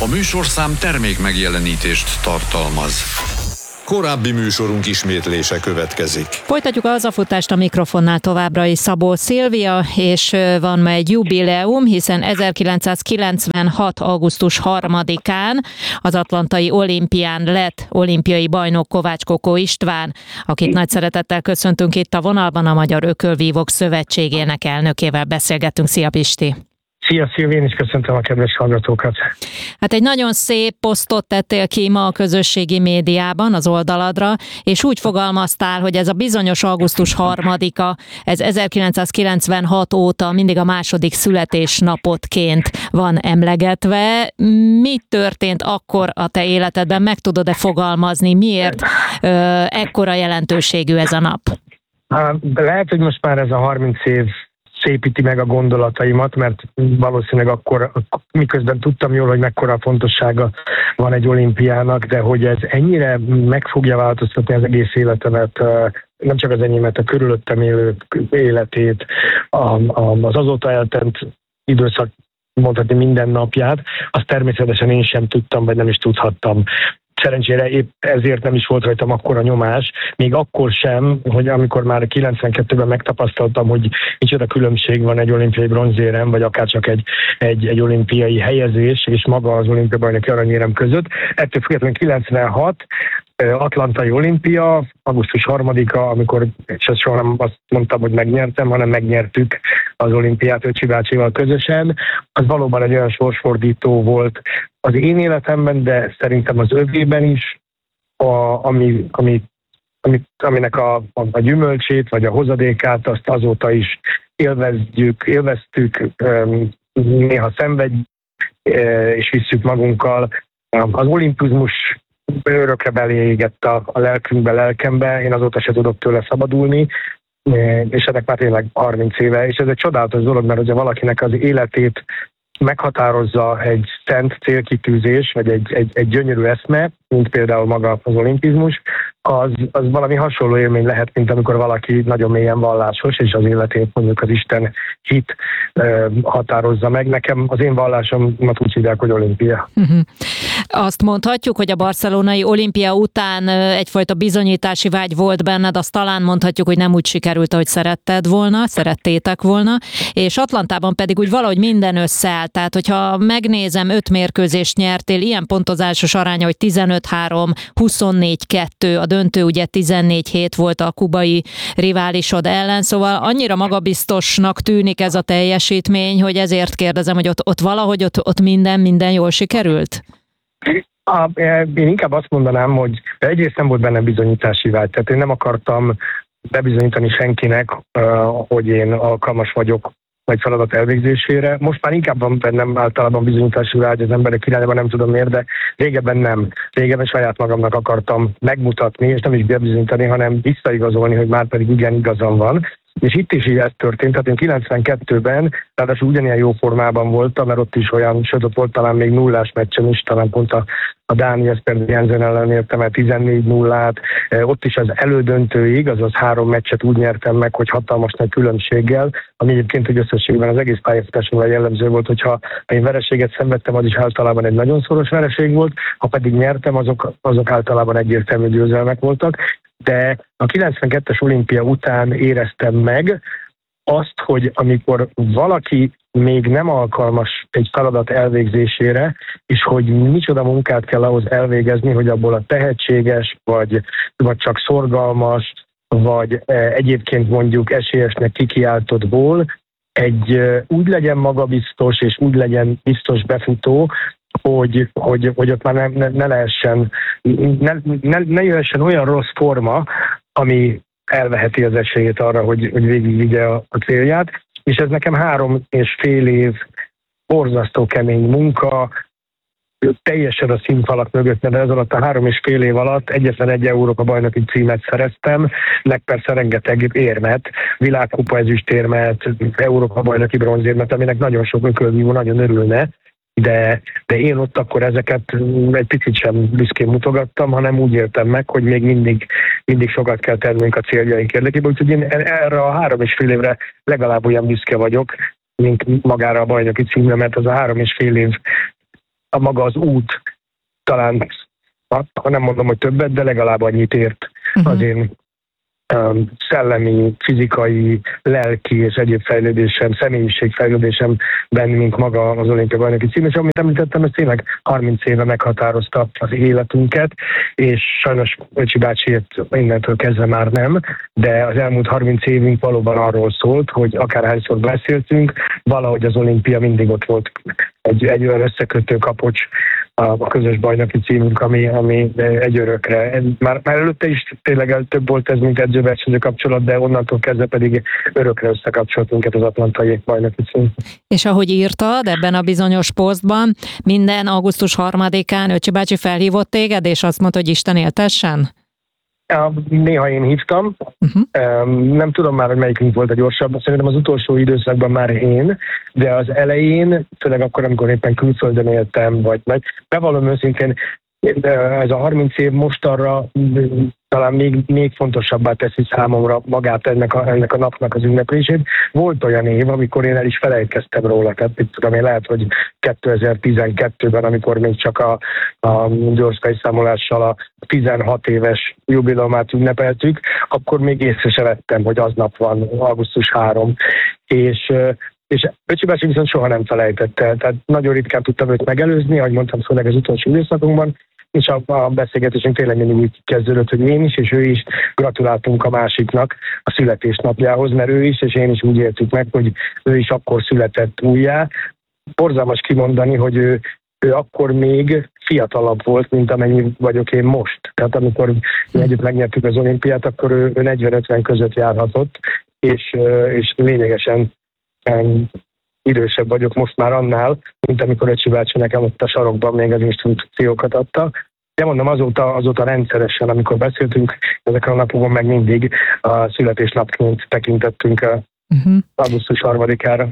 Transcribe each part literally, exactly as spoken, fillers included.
A műsorszám termék megjelenítést tartalmaz. Korábbi műsorunk ismétlése következik. Folytatjuk a hazafutást a mikrofonnál továbbra is Szabó Szilvia, és van ma egy jubileum, hiszen ezerkilencszázkilencvenhat. augusztus harmadikán az atlantai olimpián lett olimpiai bajnok Kovács Kokó István, akit nagy szeretettel köszöntünk itt a vonalban, a Magyar Ökölvívók Szövetségének elnökével beszélgetünk. Szia, Pisti! Szia, Szilvi, én is köszöntöm a kedves hallgatókat. Hát egy nagyon szép posztot tettél ki ma a közösségi médiában, az oldaladra, és úgy fogalmaztál, hogy ez a bizonyos augusztus harmadika, ez ezerkilencszázkilencvenhat óta mindig a második születésnapotként van emlegetve. Mi történt akkor a te életedben? Meg tudod-e fogalmazni, miért ö, ekkora jelentőségű ez a nap? Lehet, hogy most már ez a harminc év szépíti meg a gondolataimat, mert valószínűleg akkor, miközben tudtam jól, hogy mekkora fontossága van egy olimpiának, de hogy ez ennyire meg fogja változtatni az egész életemet, nem csak az enyémet, a körülöttem élők életét, az azóta eltelt időszak, mondhatni minden napját, azt természetesen én sem tudtam, vagy nem is tudhattam. Szerencsére épp ezért nem is volt rajtam akkora nyomás, még akkor sem, hogy amikor már kilencvenkettőben megtapasztaltam, hogy micsoda különbség van egy olimpiai bronzérem, vagy akár csak egy, egy, egy olimpiai helyezés, és maga az olimpiai bajnoki aranyérem között. Ettől függetlenül kilencvenhat. Atlantai olimpia, augusztus harmadika, amikor és soha nem azt mondtam, hogy megnyertem, hanem megnyertük az olimpiát Öcsi bácsival közösen. Az valóban egy olyan sorsfordító volt az én életemben, de szerintem az övében is, a, ami, ami, ami, aminek a, a, a gyümölcsét, vagy a hozadékát, azt azóta is élvezzük, élveztük, néha szenvedjük, és visszük magunkkal. Az olimpizmus örökre beléégett a, a lelkünkbe, lelkembe, én azóta se tudok tőle szabadulni, és ennek már tényleg harminc éve, és ez egy csodálatos dolog, mert hogyha valakinek az életét meghatározza egy szent célkitűzés, vagy egy, egy, egy gyönyörű eszme, mint például maga az olimpizmus, az, az valami hasonló élmény lehet, mint amikor valaki nagyon mélyen vallásos, és az életét mondjuk az Isten hit e, határozza meg. Nekem az én vallásomat úgy hívják, hogy olimpia. Uh-huh. Azt mondhatjuk, hogy a barcelonai olimpia után egyfajta bizonyítási vágy volt benned, azt talán mondhatjuk, hogy nem úgy sikerült, ahogy szeretted volna, szerettétek volna, és Atlantában pedig úgy valahogy minden összeállt. Tehát, hogyha megnézem, öt mérkőzést nyertél, ilyen pontozásos aránya, hogy tizenöt három, huszonnégy kettő, a döntő ugye tizennégy hét volt a kubai riválisod ellen, szóval annyira magabiztosnak tűnik ez a teljesítmény, hogy ezért kérdezem, hogy ott, ott valahogy ott, ott minden, minden jól sikerült? A, én inkább azt mondanám, hogy egyrészt nem volt bennem bizonyítási vágy, tehát én nem akartam bebizonyítani senkinek, hogy én alkalmas vagyok egy feladat elvégzésére. Most már inkább van bennem általában bizonyítási vágy az emberek irányában, nem tudom miért, de régebben nem. Régebben saját magamnak akartam megmutatni, és nem is bebizonyítani, hanem visszaigazolni, hogy már pedig igen, igazam van. És itt is így ez történt, tehát én kilencvenkettőben, ráadásul ugyanilyen jó formában voltam, mert ott is olyan, sőt ott volt talán még nullás meccsen is, talán pont a, a Dáni Jesper Jensen ellen értem el tizennégy nullát, ott is az elődöntőig, azaz három meccset úgy nyertem meg, hogy hatalmas nagy különbséggel, ami egyébként hogy összességben az egész pályafutásomra jellemző volt, hogyha én vereséget szenvedtem, az is általában egy nagyon szoros vereség volt, ha pedig nyertem, azok, azok általában egyértelmű győzelmek voltak. De a kilencvenkettes olimpia után éreztem meg azt, hogy amikor valaki még nem alkalmas egy feladat elvégzésére, és hogy micsoda munkát kell ahhoz elvégezni, hogy abból a tehetséges, vagy, vagy csak szorgalmas, vagy egyébként mondjuk esélyesnek kikiáltottból egy úgy legyen magabiztos, és úgy legyen biztos befutó, hogy, hogy, hogy ott már ne, ne, ne lehessen, ne, ne, ne jöhessen olyan rossz forma, ami elveheti az esélyét arra, hogy, hogy végigvigye a, a célját. És ez nekem három és fél év borzasztó kemény munka, teljesen a színfalak mögött, de ez alatt a három és fél év alatt egyetlen egy Európa bajnoki címet szereztem, meg persze rengeteg érmet, világkupa ezüstérmet, Európa bajnoki bronzérmet, aminek nagyon sok ökölvívó nagyon örülne, de, de én ott akkor ezeket egy picit sem büszkén mutogattam, hanem úgy éltem meg, hogy még mindig, mindig sokat kell tennünk a céljaink érdekében, úgyhogy én erre a három és fél évre legalább olyan büszke vagyok, mint magára a bajnoki címre, mert az a három és fél év a maga az út talán, ha nem mondom, hogy többet, de legalább annyit ért az én um, szellemi, fizikai, lelki és egyéb fejlődésem, személyiségfejlődésemben, mint maga az olimpiai bajnoki cím. És amit említettem, ez tényleg harminc éve meghatározta az életünket, és sajnos Öcsi bácsiért innentől kezdve már nem, de az elmúlt harminc évünk valóban arról szólt, hogy akárhányszor beszéltünk, valahogy az olimpia mindig ott volt egy, egy olyan összekötő kapocs, a közös bajnoki címünk, ami, ami egy örökre. Már, már előtte is tényleg több volt ez, mint edzőversenyző kapcsolat, de onnantól kezdve pedig örökre összekapcsolt minket az atlantai bajnoki cím. És ahogy írtad ebben a bizonyos posztban, minden augusztus harmadikán Öcsi bácsi felhívott téged, és azt mondta, hogy Isten éltessen? Néha én hívtam. Uh-huh. Nem tudom már, hogy melyikünk volt a gyorsabb. Szerintem az utolsó időszakban már én, de az elején, főleg akkor, amikor éppen külföldön éltem, vagy meg, bevallom őszintén, ez a harminc év mostanra talán még, még fontosabbá teszi számomra magát ennek a, ennek a napnak az ünneplését. Volt olyan év, amikor én el is felejtkeztem róla, tehát itt tudom én, lehet, hogy kétezer-tizenkettőben, amikor még csak a, a gyors fejszámolással a tizenhat éves jubileumát ünnepeltük, akkor még észre se vettem, hogy aznap van, augusztus harmadika, és És Öcsi bácsi viszont soha nem felejtette, tehát nagyon ritkán tudtam őt megelőzni, ahogy mondtam, főleg az utolsó időszakunkban, és a, a beszélgetésünk tényleg mindig úgy kezdődött, hogy én is, és ő is gratuláltunk a másiknak a születésnapjához, mert ő is, és én is úgy éltük meg, hogy ő is akkor született újjá. Borzalmas kimondani, hogy ő, ő akkor még fiatalabb volt, mint amennyi vagyok én most. Tehát amikor mi együtt megnyertük az olimpiát, akkor ő, ő negyven-ötven között járhatott, és, és lényegesen Um, idősebb vagyok most már annál, mint amikor Öcsi bácsi nekem ott a sarokban még az instrukciókat adta. De mondom, azóta, azóta rendszeresen, amikor beszéltünk, ezeken a napokon meg mindig a születésnapként tekintettünk a uh-huh. augusztus harmadikára.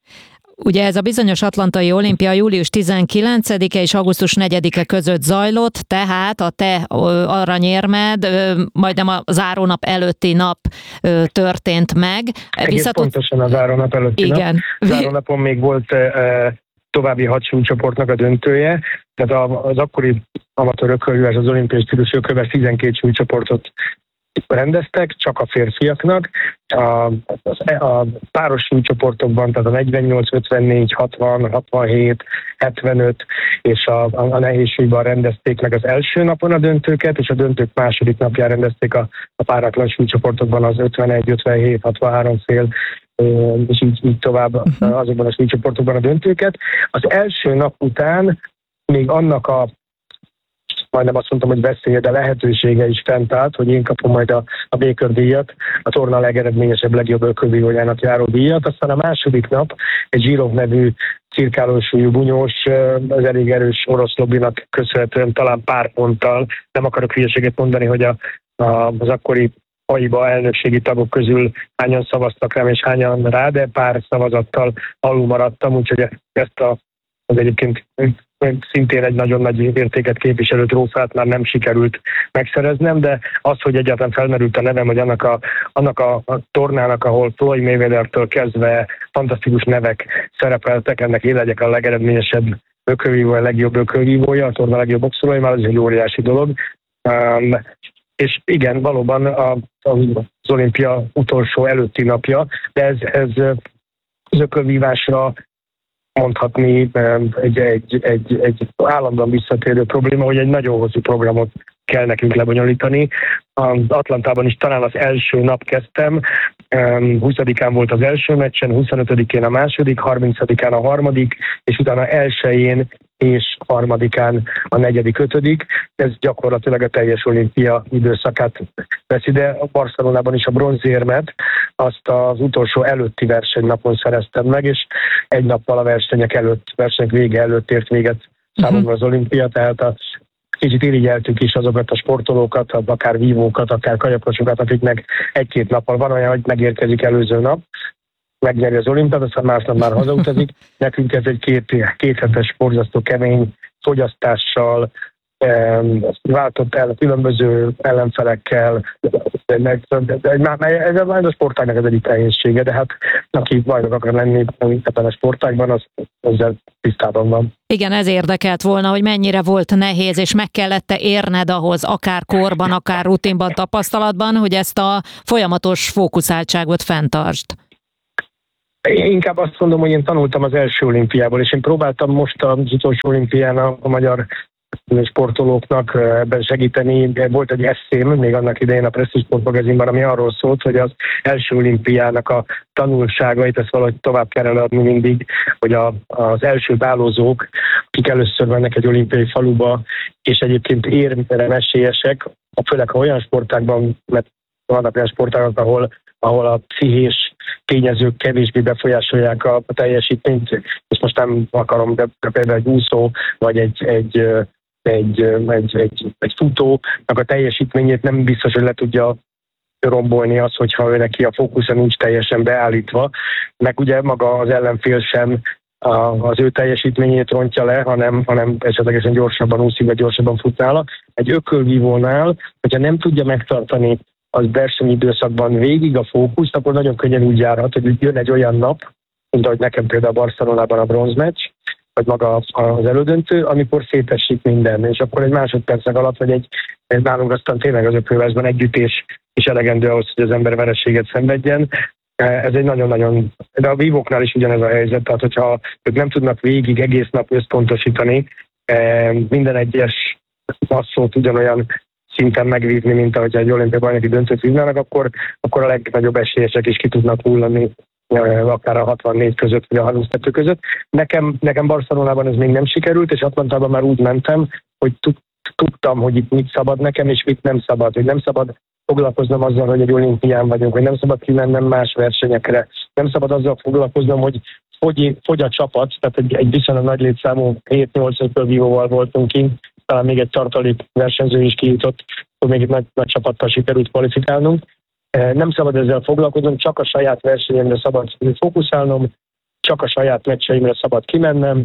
Ugye ez a bizonyos atlantai olimpia július tizenkilencedike és augusztus negyedike között zajlott, tehát a te aranyérmed majdnem a zárónap előtti nap történt meg. Egész Visszatott... pontosan a zárónap előtti Igen. nap. Zárónapon még volt további hat súlycsoportnak a döntője, tehát az akkori amatőr ökölvívás, az olimpiai stílusú ökölvívás tizenkét súlycsoportot rendeztek, csak a férfiaknak. A, a, a páros súlycsoportokban, tehát a negyvennyolc, ötvennégy, hatvan, hatvanhét, hetvenöt és a, a, a nehézsúlyban rendezték meg az első napon a döntőket, és a döntők második napján rendezték a, a páratlan súlycsoportokban az ötvenegy, ötvenhét, hatvanhárom fél, és így, így tovább uh-huh. azokban a súlycsoportokban a döntőket. Az első nap után még annak a majdnem azt mondtam, hogy veszélye, de lehetősége is fent állt, hogy én kapom majd a, a Baker díjat, a torna legeredményesebb, legjobb ökölvívójának járó díjat. Aztán a második nap egy Zsirov nevű cirkálósúlyú bunyós, az elég erős orosz lobbinak köszönhetően talán pár ponttal, nem akarok hülyeséget mondani, hogy a, a, az akkori AIBA elnökségi tagok közül hányan szavaztak rám, és hányan rá, de pár szavazattal alul maradtam, úgyhogy ezt a, az egyébként szintén egy nagyon nagy értéket képviselő trófeát már nem sikerült megszereznem, de az, hogy egyáltalán felmerült a nevem, hogy annak a, annak a, a tornának, ahol Floyd Mayweather-től kezdve fantasztikus nevek szerepeltek, ennek én legyek a legeredményesebb ökölvívó, a legjobb ökölvívója, a torna legjobb boxolója, már ez egy óriási dolog. Um, és igen, valóban a, a, az olimpia utolsó előtti napja, de ez, ez az ökölvívásra mondhatni egy, egy, egy, egy állandóan visszatérő probléma, hogy egy nagyon hosszú programot kell nekünk lebonyolítani. Az Atlantában is talán az első nap kezdtem, huszadikán volt az első meccsen, huszonötödikén a második, harmincadikán a harmadik, és utána elsején és harmadikán a negyedik, ötödik. Ez gyakorlatilag a teljes olimpia időszakát veszi, de a Barcelonában is a bronzérmet azt az utolsó előtti versenynapon szereztem meg, és egy nappal a versenyek előtt, versenyek vége előtt ért véget számomra az olimpia, tehát a kicsit irigyeltük is azokat a sportolókat, akár vívókat, akár kajakosokat, akiknek egy-két nappal van olyan, hogy megérkezik előző nap, megnyeri az olimpiát, aztán másnap már hazautazik. Nekünk ez egy két, két hetes borzasztó kemény fogyasztással, váltott el különböző ellenfelekkel, de ez a sportágnak az egyik nehézsége, de hát aki bajnok akar lenni ebben a sportágban, az ezzel tisztában van. Igen, ez érdekelt volna, hogy mennyire volt nehéz, és meg kellett-e érned ahhoz, akár korban, akár rutinban, tapasztalatban, hogy ezt a folyamatos fókuszáltságot fenntartsd. Én inkább azt mondom, hogy én tanultam az első olimpiából, és én próbáltam most az utolsó olimpián a, a magyar sportolóknak ebben segíteni. Volt egy eszém még annak idején a Prestige Sport magazinban, ami arról szólt, hogy az első olimpiának a tanulságait, ezt valahogy tovább kell adni mindig, hogy a, az első bálózók, akik először mennek egy olimpiai faluba, és egyébként érmre esélyesek, főleg ha olyan sportákban, mert vannak olyan sportágok, ahol, ahol a pszichés tényezők kevésbé befolyásolják a, a teljesítményt, és most nem akarom, de például egy úszó, vagy egy, egy, egy, egy, egy, egy futónak a teljesítményét nem biztos, hogy le tudja rombolni az, hogyha ő neki a fókusza nincs teljesen beállítva, meg ugye maga az ellenfél sem az ő teljesítményét rontja le, hanem, hanem esetlegesen gyorsabban úszik, vagy gyorsabban fut nála. Egy ökölvívónál, hogyha nem tudja megtartani az versenyidőszakban végig a fókuszt, akkor nagyon könnyen úgy járhat, hogy jön egy olyan nap, mint ahogy nekem például Barcelonában a bronzmeccs, vagy maga az elődöntő, amikor szétesik minden, és akkor egy másodpercek alatt, vagy egy, egy nálunk aztán tényleg az ökölveszben együttés is elegendő ahhoz, hogy az ember vereséget szenvedjen. Ez egy nagyon-nagyon, de a vívóknál is ugyanez a helyzet, tehát hogyha ők nem tudnak végig egész nap összpontosítani, minden egyes passzót ugyanolyan szinten megvívni, mint ahogy egy olimpiai bajnoki döntőt vívnának, akkor, akkor a legnagyobb esélyesek is ki tudnak hullani, akár a hatvannégy között, vagy a harminckettő között. Nekem, nekem Barcelonában ez még nem sikerült, és Atlantában már úgy mentem, hogy tudtam, hogy itt mit szabad nekem, és mit nem szabad. Hogy nem szabad foglalkoznom azzal, hogy egy olimpián vagyunk, hogy nem szabad kimennem más versenyekre. Nem szabad azzal foglalkoznom, hogy fogy, fogy a csapat, tehát egy, egy viszonylag nagy létszámú hét-nyolc vívóval voltunk kint, talán még egy tartalék versenyző is kijutott, hogy még egy nagy, nagy csapattal sikerült kvalifikálnunk. Nem szabad ezzel foglalkoznom, csak a saját versenyemre szabad fókuszálnom, csak a saját meccseimre szabad kimennem.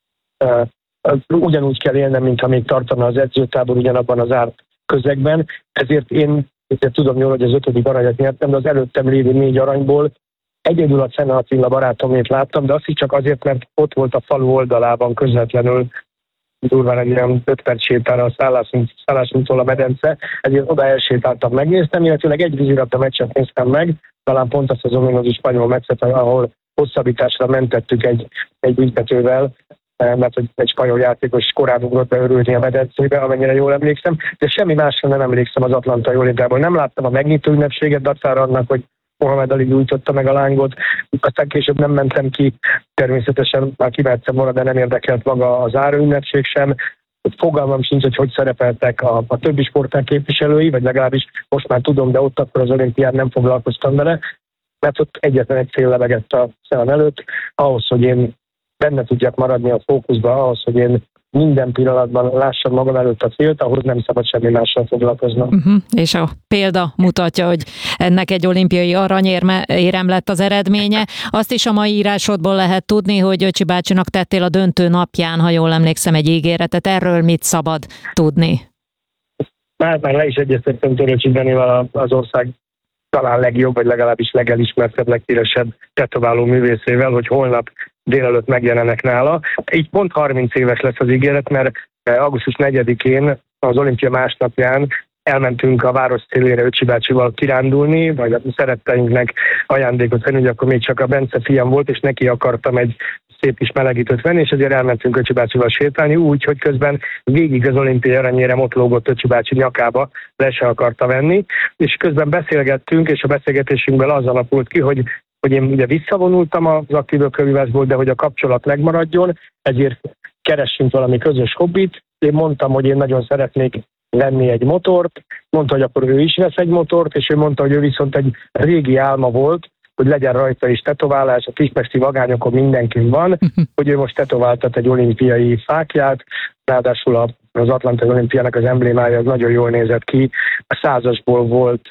Ugyanúgy kell élnem, mint amíg tartana az edzőtábor ugyanabban az árt közegben. Ezért én ezért tudom jól, hogy az ötödik aranyat nyertem, de az előttem lévő négy aranyból egyedül a Cena Attila barátomét láttam, de azt is csak azért, mert ott volt a falu oldalában közvetlenül, durván egy olyan öt perc sétára a szállásunk, szállásunktól a medence, ezért oda elsétáltam, megnéztem, illetőleg egy vízirabda meccset néztem meg, talán pont azt az ominózus spanyol meccset, ahol hosszabbításra mentettük egy, egy büntetővel, mert egy spanyol játékos korán ugrott be örülni a medencébe, amennyire jól emlékszem, de semmi másra nem emlékszem az atlantai olimpiából. Nem láttam a megnyitó ünnepséget, dacára annak, hogy Mohamed Ali gyújtotta meg a lángot, aztán később nem mentem ki, természetesen már kimehettem volna, de nem érdekelt maga az záróünnepség sem. Fogalmam sincs, hogy hogy szerepeltek a, a többi sportág képviselői, vagy legalábbis most már tudom, de ott akkor az olimpián nem foglalkoztam vele, mert ott egyetlen egy cél lebegett a szemem előtt, ahhoz, hogy én benne tudjak maradni a fókuszba, ahhoz, hogy én minden pillanatban lássam magam előtt a célt, ahhoz nem szabad semmi mással foglalkoznom. Uh-huh. És a példa mutatja, hogy ennek egy olimpiai aranyérem lett az eredménye. Azt is a mai írásodból lehet tudni, hogy Öcsi bácsinak tettél a döntő napján, ha jól emlékszem, egy ígéretet. Erről mit szabad tudni? Már, már le is egyeztettem Töröcsi Danival, az ország talán legjobb, vagy legalábbis legelismertebb, leghíresebb tetováló művészével, hogy holnap délelőtt megjelennek nála. Így pont harminc éves lesz az ígéret, mert augusztus negyedikén az olimpia másnapján elmentünk a város szélére Öcsi bácsival kirándulni, vagy a szeretteinknek ajándékot venni, hogy akkor még csak a Bence fiam volt, és neki akartam egy szép kis melegítőt venni, és ezért elmentünk Öcsi bácsival sétálni, úgy, hogy közben végig az olimpiai aranyérem ott lógott Öcsi bácsi nyakába, le se akarta venni, és közben beszélgettünk, és a beszélgetésünkben az alapult ki, hogy hogy én ugye visszavonultam az aktív ökölvívásból, de hogy a kapcsolat megmaradjon, ezért keressünk valami közös hobbit. Én mondtam, hogy én nagyon szeretnék venni egy motort, mondta, hogy akkor ő is vesz egy motort, és ő mondta, hogy ő viszont egy régi álma volt, hogy legyen rajta is tetoválás, a kispesti vagányokon mindenkin van, hogy ő most tetováltat egy olimpiai fáklyát, ráadásul az Atlantai Olimpiának az emblémája az nagyon jól nézett ki, a százasból volt,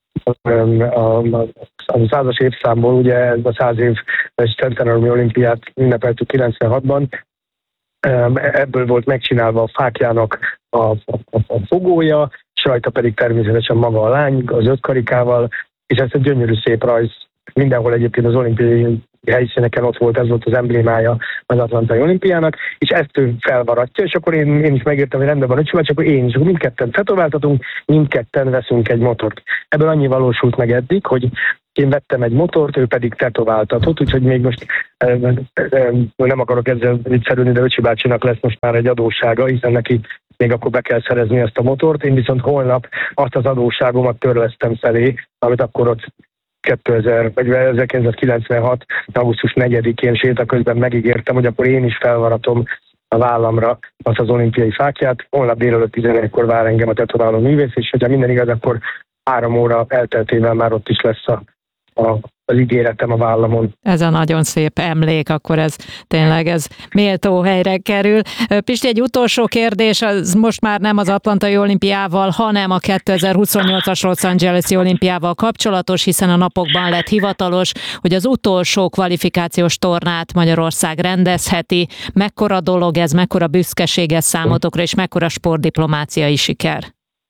a, a százas évszámból, ugye a száz év centenarumi olimpiát ünnepeltük kilencvenhatban, ebből volt megcsinálva a fáklyának a, a, a fogója, és rajta pedig természetesen maga a lány az öt karikával, és ez egy gyönyörű szép rajz. Mindenhol egyébként az olimpiai helyszíneken ott volt, ez volt az emblémája az Atlantai Olimpiának, és ezt ő felvaratja, és akkor én, én is megértem, hogy rendben van, öcsém, csak akkor én is mindketten tetováltatunk, mindketten veszünk egy motort. Ebből annyi valósult meg eddig, hogy én vettem egy motort, ő pedig tetováltatott, úgyhogy még most e, e, nem akarok ezzel viccelődni, de Öcsi bácsinak lesz most már egy adóssága, hiszen neki még akkor be kell szerezni ezt a motort. Én viszont holnap azt az adósságomat törlesztem felé, amit akkor ott kétezer, vagy ezerkilencszázkilencvenhat. augusztus negyedikén séta közben megígértem, hogy akkor én is felvaratom a vállamra azt az olimpiai fákját. Holnap délelőtt tizenegykor vár engem a tetováló művész, és hogyha minden igaz, akkor három óra elteltével már ott is lesz a, a, az ígéretem a vállamon. Ez a nagyon szép emlék, akkor ez tényleg ez méltó helyre kerül. Pisti, egy utolsó kérdés, az most már nem az Atlantai Olimpiával, hanem a kétezer-huszonnyolcas Los Angeles-i olimpiával kapcsolatos, hiszen a napokban lett hivatalos, hogy az utolsó kvalifikációs tornát Magyarország rendezheti. Mekkora dolog ez, mekkora büszkeség ez számotokra, és mekkora sportdiplomáciai siker?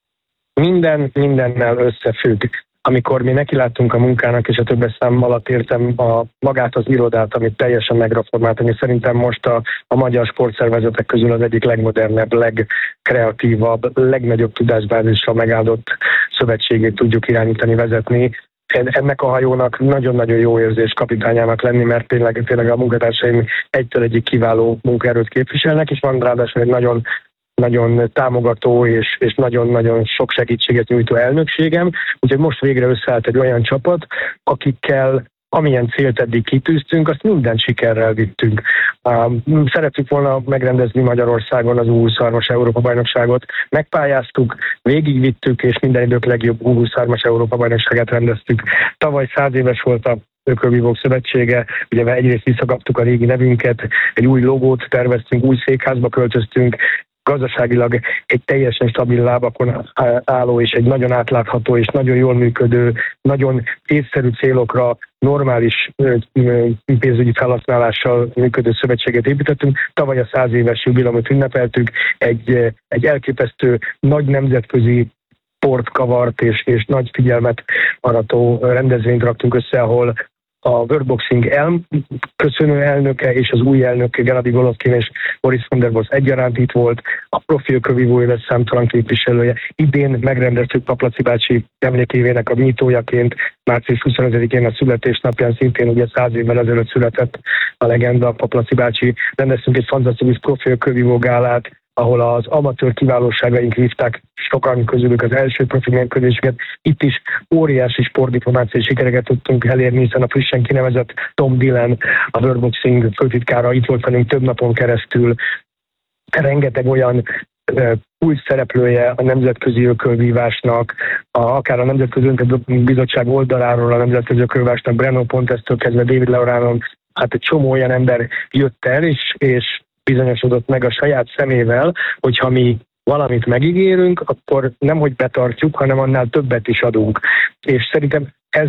Minden mindennel összefügg. Amikor mi nekiláttunk a munkának, és a többes szám alatt értem a, magát az irodát, amit teljesen megreformált, ami szerintem most a, a magyar sportszervezetek közül az egyik legmodernebb, legkreatívabb, legnagyobb tudásbázisra megáldott szövetségét tudjuk irányítani, vezetni. Ennek a hajónak nagyon-nagyon jó érzés kapitányának lenni, mert tényleg, tényleg a munkatársaim egytől egyik kiváló munkaerőt képviselnek, és van ráadásul egy nagyon nagyon támogató és, és nagyon-nagyon sok segítséget nyújtó elnökségem, úgyhogy most végre összeállt egy olyan csapat, akikkel amilyen célt eddig kitűztünk, azt minden sikerrel vittünk. Uh, szerettük volna megrendezni Magyarországon az U huszonhárom-as Európa-bajnokságot, megpályáztuk, végigvittük, és minden idők legjobb U huszonhárom-as Európa-bajnokságát rendeztük. Tavaly száz éves volt a Ökölvívók Szövetsége, ugye egyrészt visszakaptuk a régi nevünket, egy új logót terveztünk, új székházba költöztünk, gazdaságilag egy teljesen stabil lábakon álló és egy nagyon átlátható és nagyon jól működő, nagyon észszerű célokra normális pénzügyi felhasználással működő szövetséget építettünk. Tavaly a száz éves jubileumot ünnepeltük, egy, egy elképesztő nagy nemzetközi sportkavart és, és nagy figyelmet arató rendezvényt raktunk össze, ahol a Worldboxing elm köszönő elnöke és az új elnök Gennady Golovkin és Boris von der Bos egyaránt itt volt, a profi ökölvívó élet számtalan képviselője. Idén megrendeztük Paplaci bácsi emlékévének a nyitójaként, március huszonötödikén a születésnapján, szintén ugye száz évvel ezelőtt született a legenda, Paplaci bácsi. Rendeztünk egy fantasztikus profi ökölvívó gálát, ahol az amatőr kiválóságaink vívták sokan közülük az első profi mérkőzéseket. Itt is óriási sportdiplomáciai sikereket tudtunk elérni, hiszen a frissen kinevezett Tom Dillon, a Worldboxing főtitkára itt volt velünk több napon keresztül. Rengeteg olyan új szereplője a nemzetközi ökölvívásnak, a, akár a Nemzetközi Bizottság oldaláról a nemzetközi ökölvívásnak, Breno Pontesztől kezdve David Leoránon, hát egy csomó olyan ember jött el, és, és bizonyosodott meg a saját szemével, hogyha mi valamit megígérünk, akkor nem hogy betartjuk, hanem annál többet is adunk. És szerintem ez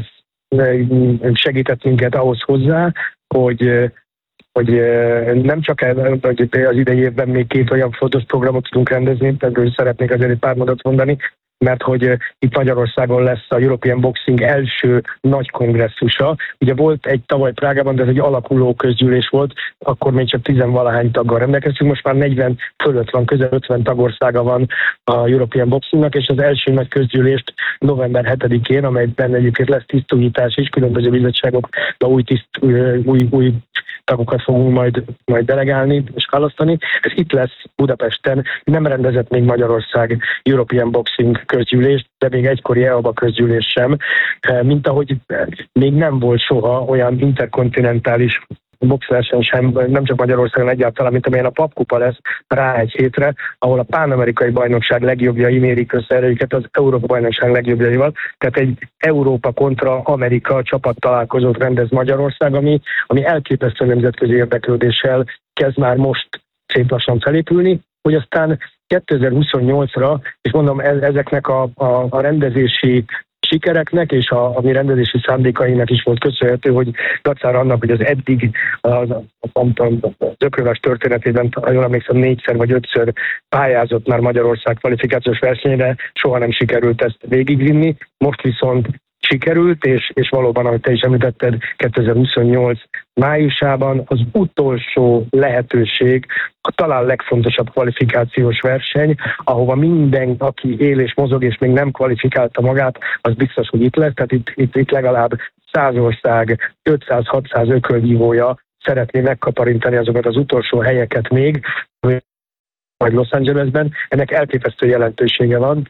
segített minket ahhoz hozzá, hogy, hogy nem csak az idei évben még két olyan fontos programot tudunk rendezni, erről szeretnék azért egy pár mondatot mondani, mert hogy itt Magyarországon lesz a European Boxing első nagy kongresszusa. Ugye volt egy tavaly Prágában, de ez egy alakuló közgyűlés volt, akkor még csak tizenvalahány taggal rendelkeztünk, most már negyven fölött van, közel ötven tagországa van a European Boxingnak, és az első nagy közgyűlést november hetedikén, amelyben egyébként lesz tisztújítás is, különböző bizottságok, de új, tiszt, új, új tagokat fogunk majd, majd delegálni és választani. Ez itt lesz Budapesten, nem rendezett még Magyarország European Boxing közgyűlést, de még egykori e á bé á közgyűlés sem, mint ahogy még nem volt soha olyan interkontinentális boxverseny sem, nem csak Magyarországon egyáltalán, mint amilyen a papkupa lesz rá egy hétre, ahol a pánamerikai bajnokság legjobbjai mérik össze erőiket az Európa bajnokság legjobbjaival. Tehát egy Európa kontra Amerika csapat találkozót rendez Magyarország, ami, ami elképesztő nemzetközi érdeklődéssel kezd már most szép lassan felépülni, hogy aztán kétezer-huszonnyolcra, és mondom, ezeknek a, a, a rendezési sikereknek és a, a mi rendezési szándékainak is volt köszönhető, hogy dacára annak, hogy az eddig az, az ökölves történetében, ha jól emlékszem, négyszer vagy ötször pályázott már Magyarország kvalifikációs versenyre, soha nem sikerült ezt végigvinni. Most viszont sikerült, és, és valóban, ahogy te is említetted, kétezer-huszonnyolc májusában az utolsó lehetőség, a talán legfontosabb kvalifikációs verseny, ahova minden, aki él és mozog, és még nem kvalifikálta magát, az biztos, hogy itt lesz. Tehát itt, itt, itt legalább száz ország, ötszáz-hatszáz ökölvívója szeretné megkaparintani azokat az utolsó helyeket még, vagy Los Angelesben. Ennek elképesztő jelentősége van.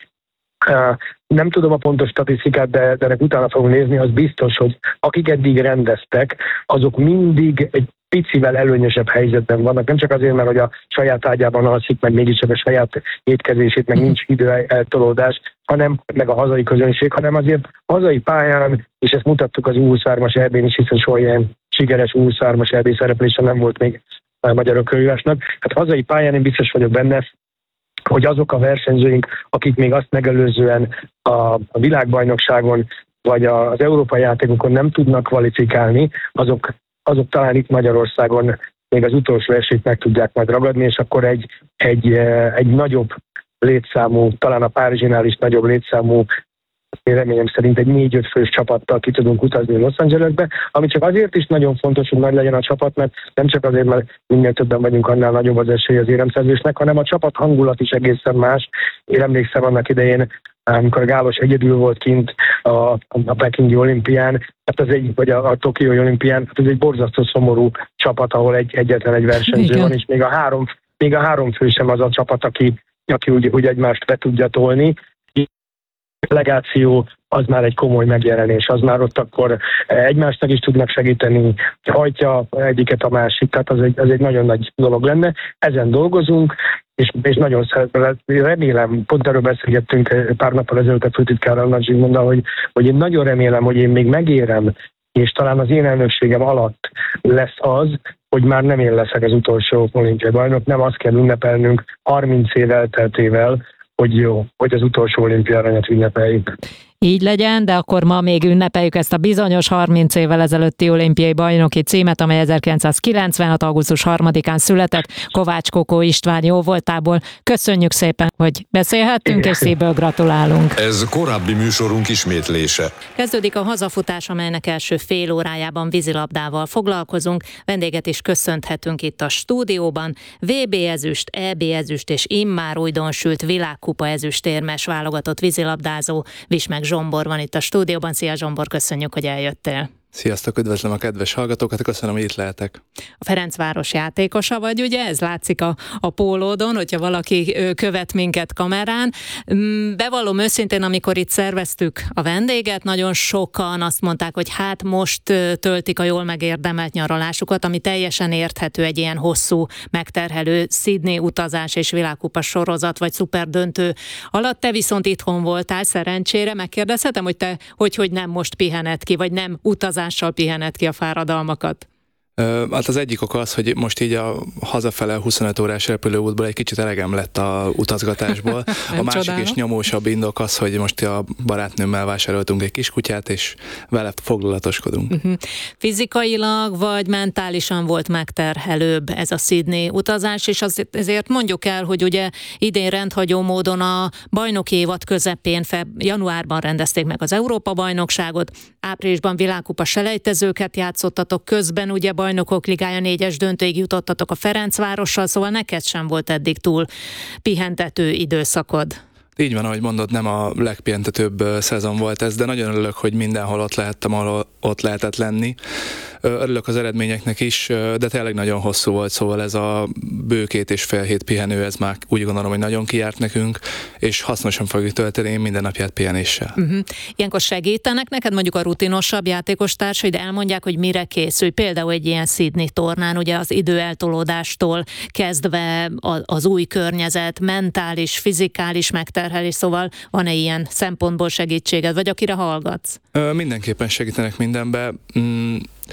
Nem tudom a pontos statisztikát, de, de ennek utána fogunk nézni, az biztos, hogy akik eddig rendeztek, azok mindig egy picivel előnyösebb helyzetben vannak. Nem csak azért, mert hogy a saját ágyában alszik, meg mégiscsak a saját étkezését, meg nincs idő eltolódás, hanem meg a hazai közönség, hanem azért a hazai pályán, és ezt mutattuk az U huszonhármas é bén is, hiszen soha ilyen sikeres U huszonhármas é bé szereplése nem volt még a magyar ökölvívásnak. Hát hazai pályán én biztos vagyok benne, hogy azok a versenyzőink, akik még azt megelőzően a, a világbajnokságon vagy az európai játékokon nem tudnak kvalifikálni, azok, azok talán itt Magyarországon még az utolsó esélyt meg tudják majd ragadni, és akkor egy, egy, egy nagyobb létszámú, talán a Párizsinál is nagyobb létszámú, én reményem szerint egy négy-öt fős csapattal ki tudunk utazni Los Angelesbe, ami csak azért is nagyon fontos, hogy nagy legyen a csapat, mert nem csak azért, mert minél többen vagyunk, annál nagyobb az esély az éremszerzésnek, hanem a csapat hangulat is egészen más. Én emlékszem annak idején, amikor Gálos egyedül volt kint a, a Pekingi olimpián, hát az egy, vagy a, a Tokiói olimpián, hát ez egy borzasztó szomorú csapat, ahol egy, egyetlen egy versenyző Igen. van, és még a három, még a három fő sem az a csapat, aki, aki úgy, úgy egymást be tudja tolni. Delegáció az már egy komoly megjelenés, az már ott akkor egymásnak is tudnak segíteni, hajtja egyiket a másik, tehát az egy, az egy nagyon nagy dolog lenne. Ezen dolgozunk, és, és nagyon remélem, pont erről beszélgettünk pár nappal ezelőtt a főtitkárral, Nagy Zsigmonddal, hogy, hogy én nagyon remélem, hogy én még megérem, és talán az én elnökségem alatt lesz az, hogy már nem én leszek az utolsó olimpiai bajnok, nem azt kell ünnepelnünk harminc év elteltével, hogy jó, hogy az utolsó olimpiai aranyat ünnepeljük. Így legyen, de akkor ma még ünnepeljük ezt a bizonyos harminc évvel ezelőtti olimpiai bajnoki címet, amely ezerkilencszázkilencvenhat. augusztus harmadikán született. Kovács Kokó István jóvoltából. Köszönjük szépen, hogy beszélhettünk, és szívből gratulálunk. Ez korábbi műsorunk ismétlése. Kezdődik a hazafutás, amelynek első fél órájában vízilabdával foglalkozunk. Vendéget is köszönthetünk itt a stúdióban. vé bé ezüst, é bé ezüst és immár újdonsült világkupa ezüstérmes válogatott vízilabdázó Vismek Zsombor van itt a stúdióban. Szia Zsombor, köszönjük, hogy eljöttél. Sziasztok, üdvözlöm a kedves hallgatókat, köszönöm, hogy itt lehetek. A Ferencváros játékosa vagy, ugye? Ez látszik a, a pólódon, hogyha valaki követ minket kamerán. Bevallom őszintén, amikor itt szerveztük a vendéget, nagyon sokan azt mondták, hogy hát most töltik a jól megérdemelt nyaralásukat, ami teljesen érthető egy ilyen hosszú, megterhelő Sydney utazás és világkupa sorozat vagy szuperdöntő alatt. Te viszont itthon voltál szerencsére. Megkérdezhetem, hogy te hogy, hogy nem most pihened ki, vagy nem utazás pihened ki a fáradalmakat? Hát az egyik oka az, hogy most így a hazafele huszonöt órás repülőútból egy kicsit elegem lett a utazgatásból. A másik csodálom. És nyomósabb indok az, hogy most a barátnőmmel vásároltunk egy kiskutyát, és vele foglalatoskodunk. Uh-huh. Fizikailag vagy mentálisan volt megterhelőbb ez a Sydney utazás, és azért, ezért mondjuk el, hogy ugye idén rendhagyó módon a bajnoki évad közepén, feb- januárban rendezték meg az Európa-bajnokságot, áprilisban világkupa selejtezőket játszottatok, közben ugye Bajnokok Ligája négyes döntőig jutottatok a Ferencvárossal, szóval neked sem volt eddig túl pihentető időszakod. Így van, ahogy mondod, nem a legpihentetőbb szezon volt ez, de nagyon örülök, hogy mindenhol ott lehettem, ahol ott lehetett lenni. Örülök az eredményeknek is, de tényleg nagyon hosszú volt, szóval ez a bő két és fél hét pihenő, ez már úgy gondolom, hogy nagyon kijárt nekünk, és hasznosan fogjuk tölteni én minden napját pihenéssel. Uh-huh. Ilyenkor segítenek neked mondjuk a rutinosabb játékos társaid, elmondják, hogy mire készülj, például egy ilyen Sydney tornán, ugye az időeltolódástól kezdve az új környezet, mentális, fizikális megterhelés, szóval van-e ilyen szempontból segítséged, vagy akire hallgatsz? Ö, mindenképpen segítenek mindenbe. Mm.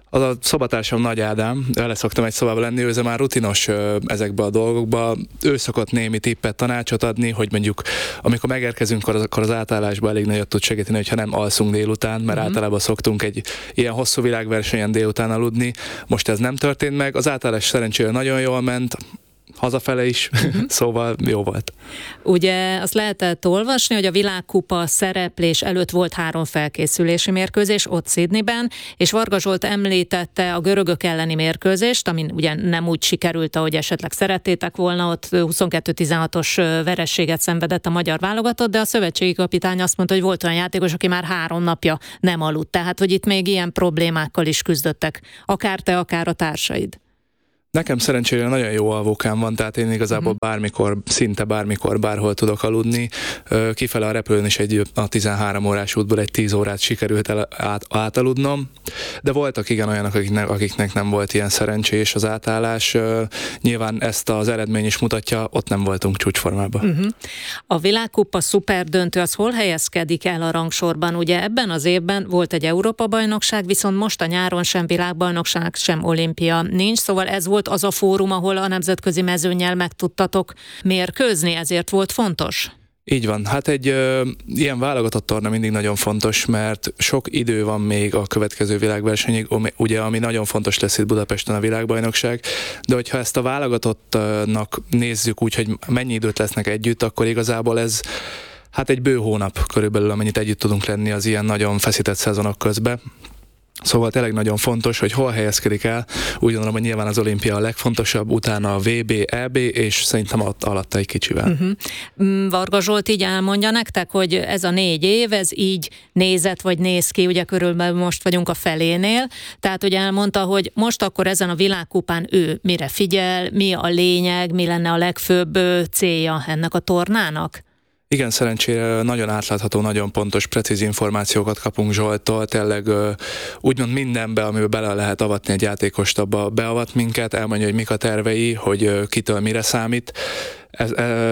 Az a szobatársam Nagy Ádám, vele szoktam egy szobában lenni, ő már rutinos ezekbe a dolgokba. Ő szokott némi tippet, tanácsot adni, hogy mondjuk amikor megérkezünk, akkor az átállásban elég nagyot tud segíteni, hogyha nem alszunk délután, mert uh-huh. általában szoktunk egy ilyen hosszú világversenyen délután aludni. Most ez nem történt meg, az átállás szerencsére nagyon jól ment, hazafele is, uh-huh. szóval jó volt. Ugye azt lehetett olvasni, hogy a világkupa szereplés előtt volt három felkészülési mérkőzés ott Sydneyben, és Varga Zsolt említette a görögök elleni mérkőzést, amin ugye nem úgy sikerült, ahogy esetleg szerettétek volna, ott huszonkettő tizenhatos vereséget szenvedett a magyar válogatott, de a szövetségi kapitány azt mondta, hogy volt olyan játékos, aki már három napja nem aludt, tehát hogy itt még ilyen problémákkal is küzdöttek, akár te, akár a társaid. Nekem szerencsére nagyon jó alvókám van, tehát én igazából bármikor, szinte bármikor, bárhol tudok aludni. Kifele a repülőn is egy a tizenhárom órás útból egy tíz órát sikerült el, át, átaludnom, de voltak igen olyanok, akiknek, akiknek nem volt ilyen szerencsés az átállás. Nyilván ezt az eredmény is mutatja, ott nem voltunk csúcsformában. Uh-huh. A világkupa szuperdöntő az hol helyezkedik el a rangsorban? Ugye ebben az évben volt egy Európa-bajnokság, viszont most a nyáron sem világbajnokság, sem olimpia nincs, szóval ez volt az a fórum, ahol a nemzetközi mezőnnyel meg tudtatok mérkőzni, ezért volt fontos? Így van. Hát egy ö, ilyen válogatott torna mindig nagyon fontos, mert sok idő van még a következő világversenyig, ugye, ami nagyon fontos lesz itt Budapesten a világbajnokság, de hogyha ezt a válogatottnak nézzük úgy, hogy mennyi időt lesznek együtt, akkor igazából ez hát egy bő hónap körülbelül, amennyit együtt tudunk lenni az ilyen nagyon feszített szezonok közben. Szóval tényleg nagyon fontos, hogy hol helyezkedik el. Úgy gondolom, hogy nyilván az olimpia a legfontosabb, utána a vé bé, é bé, és szerintem alatta egy kicsivel. Uh-huh. Varga Zsolt így elmondja nektek, hogy ez a négy év, ez így nézett, vagy néz ki, ugye körülbelül most vagyunk a felénél, tehát hogy elmondta, hogy most akkor ezen a világkupán ő mire figyel, mi a lényeg, mi lenne a legfőbb célja ennek a tornának? Igen, szerencsére nagyon átlátható, nagyon pontos, precíz információkat kapunk Zsolttól, tényleg úgymond mindenbe, amiben bele lehet avatni egy játékost, abba beavat minket, elmondja, hogy mik a tervei, hogy kitől mire számít. Ez,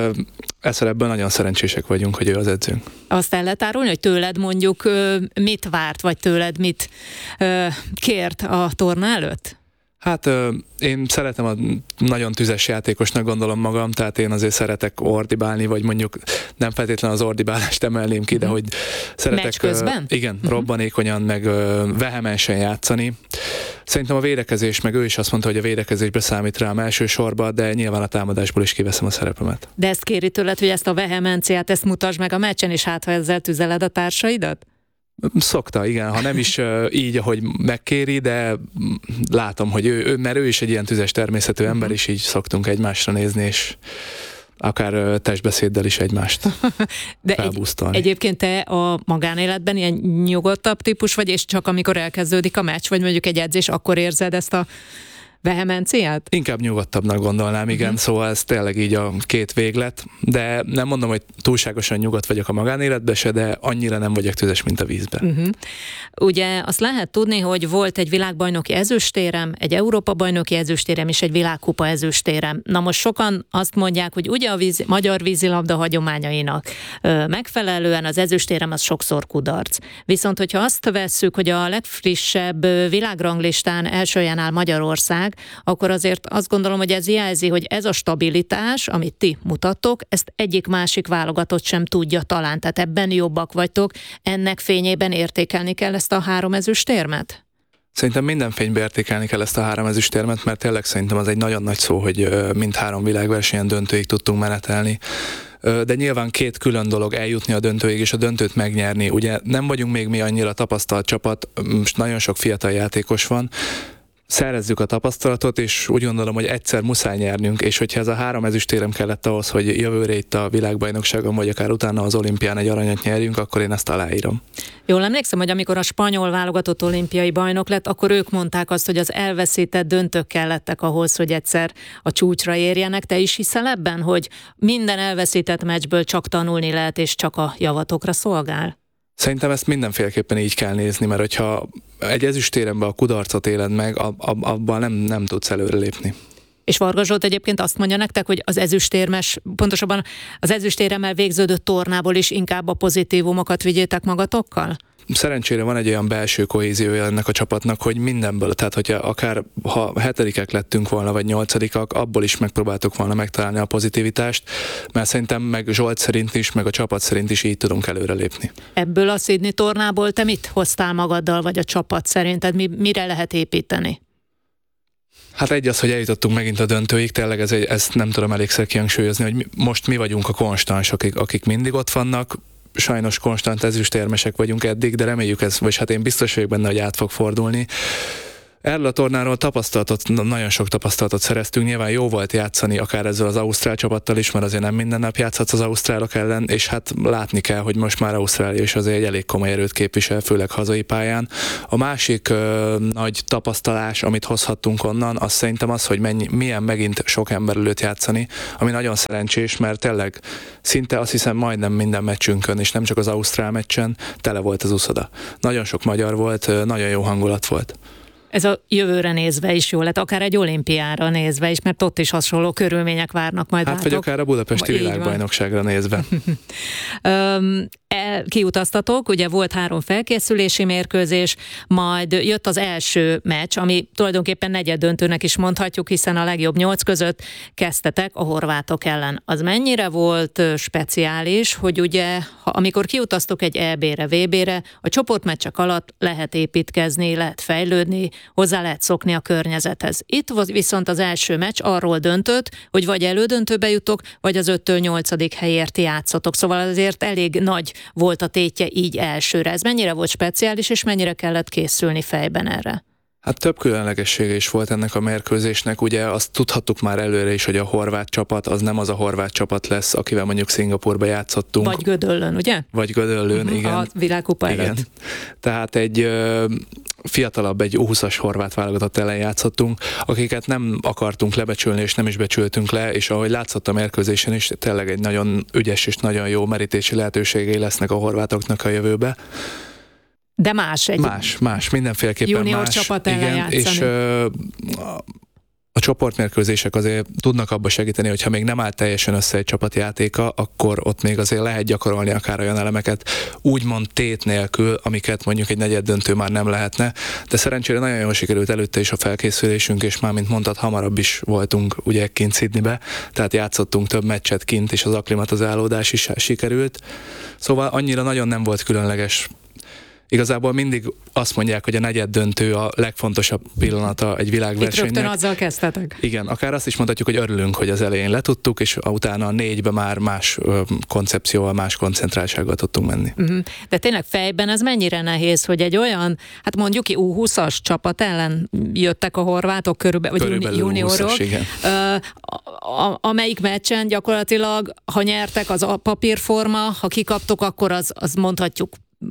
ez, ebből nagyon szerencsések vagyunk, hogy ő az edzőnk. Azt el lehet árulni, hogy tőled mondjuk mit várt, vagy tőled mit kért a torna előtt? Hát én szeretem a nagyon tüzes játékosnak gondolom magam, tehát én azért szeretek ordibálni, vagy mondjuk nem feltétlenül az ordibálást emelném ki, de hogy szeretek meccs közben? Igen, uh-huh. robbanékonyan, meg vehemensen játszani. Szerintem a védekezés, meg ő is azt mondta, hogy a védekezésbe számít rám elsősorban, de nyilván a támadásból is kiveszem a szerepemet. De ezt kéri tőled, hogy ezt a vehemenciát, ezt mutasd meg a meccsen, és hát ha ezzel tüzeled a társaidat? Szokta, igen, ha nem is uh, így, ahogy megkéri, de látom, hogy ő, ő, mert ő is egy ilyen tüzes természetű uh-huh. ember, és így szoktunk egymásra nézni, és akár uh, testbeszéddel is egymást de felbusztolni. Egy, egyébként te a magánéletben ilyen nyugodtabb típus vagy, és csak amikor elkezdődik a meccs, vagy mondjuk egy edzés, akkor érzed ezt a vehemenciát? Inkább nyugodtabbnak gondolnám, igen, uh-huh. szóval ez tényleg így a két véglet, de nem mondom, hogy túlságosan nyugodt vagyok a magánéletben se, de annyira nem vagyok tüzes, mint a vízben. Uh-huh. Ugye azt lehet tudni, hogy volt egy világbajnoki ezüstérem, egy Európa-bajnoki ezüstérem és egy világkupa ezüstérem. Na most sokan azt mondják, hogy ugye a víz, magyar vízilabda hagyományainak ö, megfelelően az ezüstérem az sokszor kudarc. Viszont hogyha azt vesszük, hogy a legfrissebb világranglistán első helyen áll Magyarország, akkor azért azt gondolom, hogy ez jelzi, hogy ez a stabilitás, amit ti mutattok, ezt egyik másik válogatott sem tudja talán. Tehát ebben jobbak vagytok, ennek fényében értékelni kell ezt a három ezüstérmet? Szerintem minden fényben értékelni kell ezt a három ezüstérmet, mert tényleg szerintem az egy nagyon nagy szó, hogy mindhárom világversenyen döntőig tudtunk menetelni. De nyilván két külön dolog eljutni a döntőig és a döntőt megnyerni. Ugye nem vagyunk még mi annyira tapasztalt csapat, most nagyon sok fiatal játékos van, szerezzük a tapasztalatot, és úgy gondolom, hogy egyszer muszáj nyernünk, és hogyha ez a három ezüstérem kellett ahhoz, hogy jövőre itt a világbajnokságon, vagy akár utána az olimpián egy aranyat nyerjünk, akkor én ezt aláírom. Jól emlékszem, hogy amikor a spanyol válogatott olimpiai bajnok lett, akkor ők mondták azt, hogy az elveszített döntők kellettek ahhoz, hogy egyszer a csúcsra érjenek. Te is hiszel ebben, hogy minden elveszített meccsből csak tanulni lehet, és csak a javatokra szolgál? Szerintem ezt mindenféleképpen így kell nézni, mert hogyha egy ezüstéremben a kudarcot éled meg, ab, ab, abban nem, nem tudsz előrelépni. És Varga Zsolt egyébként azt mondja nektek, hogy az ezüstérmes, pontosabban az ezüstéremmel végződött tornából is inkább a pozitívumokat vigyétek magatokkal? szerencsére van egy olyan belső kohéziója ennek a csapatnak, hogy mindenből, tehát hogyha akár ha hetedikek lettünk volna, vagy nyolcadikak, abból is megpróbáltuk volna megtalálni a pozitivitást, mert szerintem meg Zsolt szerint is, meg a csapat szerint is így tudunk előrelépni. Ebből a Sydney tornából te mit hoztál magaddal, vagy a csapat szerinted? Mi, mire lehet építeni? Hát egy az, hogy eljutottunk megint a döntőig, tényleg ez egy, ezt nem tudom elégszer kihangsúlyozni, hogy mi, most mi vagyunk a konstansok, akik, akik mindig ott vannak. Sajnos konstant ezüstérmesek vagyunk eddig, de reméljük ez, vagy hát én biztos vagyok benne, hogy át fog fordulni. Erről a tornáról tapasztalatot, nagyon sok tapasztalatot szereztünk, nyilván jó volt játszani akár ezzel az ausztrál csapattal is, mert azért nem minden nap játszhatsz az ausztrálok ellen, és hát látni kell, hogy most már Ausztrália is azért egy elég komoly erőt képvisel, főleg hazai pályán. A másik ö, nagy tapasztalás, amit hozhattunk onnan, az szerintem az, hogy mennyi, milyen megint sok ember előtt játszani, ami nagyon szerencsés, mert tényleg szinte azt hiszem majdnem minden meccsünkön, és nem csak az ausztrál meccsen, tele volt az uszoda. Nagyon sok magyar volt, nagyon jó hangulat volt. Ez a jövőre nézve is jó lett, akár egy olimpiára nézve is, mert ott is hasonló körülmények várnak majd hát rátok. vagy akár a budapesti Így világbajnokságra nézve. um, el, kiutaztatok, ugye volt három felkészülési mérkőzés, majd jött az első meccs, ami tulajdonképpen negyeddöntőnek is mondhatjuk, hiszen a legjobb nyolc között kezdtetek a horvátok ellen. Az mennyire volt speciális, hogy ugye, ha, amikor kiutaztok egy é bé-re, vé bé-re, a csoportmeccsek alatt lehet építkezni, lehet fejlődni, hozzá lehet szokni a környezethez. Itt viszont az első meccs arról döntött, hogy vagy elődöntőbe jutok, vagy az öttől nyolcadik helyért játszotok. Szóval azért elég nagy volt a tétje így elsőre. Ez mennyire volt speciális, és mennyire kellett készülni fejben erre? Hát több különlegessége is volt ennek a mérkőzésnek, ugye azt tudhattuk már előre is, hogy a horvát csapat az nem az a horvát csapat lesz, akivel mondjuk Szingapúrba játszottunk. Vagy Gödöllön, ugye? Vagy Gödöllön, uh-huh, igen. A világkupa előtt. Igen. Tehát egy ö, fiatalabb, egy U húszas horvát válogatott ellen játszottunk, akiket nem akartunk lebecsülni, és nem is becsültünk le, és ahogy látszott a mérkőzésen is, tényleg egy nagyon ügyes és nagyon jó merítési lehetőségei lesznek a horvátoknak a jövőbe. De más egy Más, más, mindenféleképpen junior más. csapat ellen igen, játszani. És ö, a, a csoportmérkőzések azért tudnak abba segíteni, hogyha még nem áll teljesen össze egy csapatjátéka, akkor ott még azért lehet gyakorolni akár olyan elemeket, úgymond tét nélkül, amiket mondjuk egy negyeddöntő már nem lehetne, de szerencsére nagyon jól sikerült előtte is a felkészülésünk, és már, mint mondtad, hamarabb is voltunk ugye kint Sydneybe, tehát játszottunk több meccset kint, és az akklimatizálódás is sikerült. Szóval annyira nagyon nem volt különleges. Igazából mindig azt mondják, hogy a negyeddöntő a legfontosabb pillanata egy világversenynek. Itt rögtön azzal kezdtetek. Igen, akár azt is mondhatjuk, hogy örülünk, hogy az elején letudtuk, és utána a négybe már más ö, koncepcióval, más koncentráltsággal tudtunk menni. Uh-huh. De tényleg fejben ez mennyire nehéz, hogy egy olyan, hát mondjuk ki U húszas csapat ellen jöttek a horvátok körülbelül, vagy körülbelül juniorok, húszas, igen. Ö, a, amelyik meccsen gyakorlatilag, ha nyertek, az a papírforma, ha kikaptok, akkor az, az mondhatjuk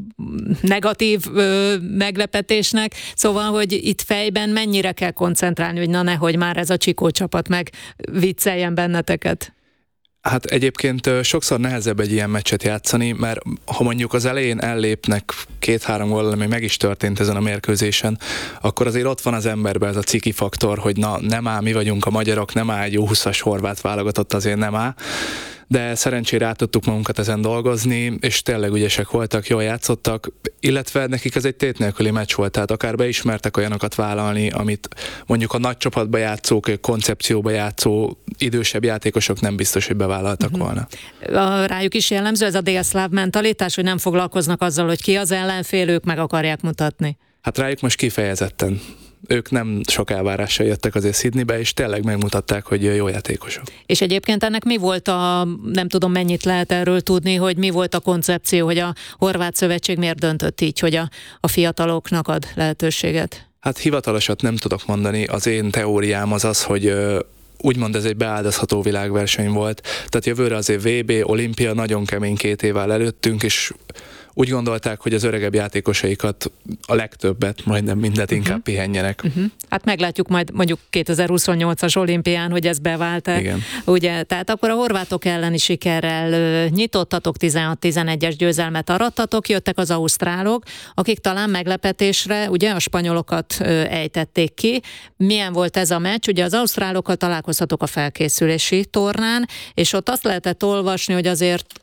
negatív ö, meglepetésnek, szóval, hogy itt fejben mennyire kell koncentrálni, hogy na nehogy már ez a Csikó csapat meg vicceljen benneteket. Hát egyébként sokszor nehezebb egy ilyen meccset játszani, mert ha mondjuk az elején ellépnek két-három gól, ami meg is történt ezen a mérkőzésen, akkor azért ott van az emberben ez a ciki faktor, hogy na nem áll, mi vagyunk a magyarok, nem áll egy U húszas horvát válogatott, azért nem áll. De szerencsére át tudtuk magunkat ezen dolgozni, és tényleg ügyesek voltak, jól játszottak, illetve nekik ez egy tét nélküli meccs volt, tehát akár beismertek olyanokat vállalni, amit mondjuk a nagy csapatba játszók, koncepcióba játszó idősebb játékosok nem biztos, hogy bevállaltak uh-huh. volna. A, rájuk is jellemző ez a délszláv mentalitás, hogy nem foglalkoznak azzal, hogy ki az ellenfél, ők meg akarják mutatni? Hát rájuk most kifejezetten. Ők nem sok elvárással jöttek azért Sydneybe, és tényleg megmutatták, hogy jó játékosok. És egyébként ennek mi volt a, nem tudom mennyit lehet erről tudni, hogy mi volt a koncepció, hogy a Horvát Szövetség miért döntött így, hogy a, a fiataloknak ad lehetőséget? Hát hivatalosat nem tudok mondani, az én teóriám az az, hogy úgymond ez egy beáldozható világverseny volt, tehát jövőre azért vé bé, olimpia nagyon kemény két évvel előttünk, és úgy gondolták, hogy az öregebb játékosaikat, a legtöbbet, majdnem mindet inkább uh-huh. pihenjenek. Uh-huh. Hát meglátjuk majd mondjuk kétezer-huszonnyolcas olimpián, hogy ez bevált-e. Igen. Ugye, tehát akkor a horvátok elleni sikerrel ö, nyitottatok, tizenhat tizenegyes győzelmet arattatok, jöttek az ausztrálok, akik talán meglepetésre, ugye a spanyolokat ö, ejtették ki. Milyen volt ez a meccs? Ugye az ausztrálokkal találkoztatok a felkészülési tornán, és ott azt lehetett olvasni, hogy azért